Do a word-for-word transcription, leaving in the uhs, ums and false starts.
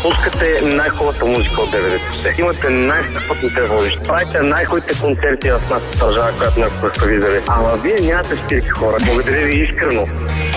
Пускате най-хубавата музика от деветдесетте. Имате най-страхотните водещи. Правите най-хубавите концерти в нашата държава, която някога сте видели. Ама вие нямате спирки, хора. Благодаря ви искрено.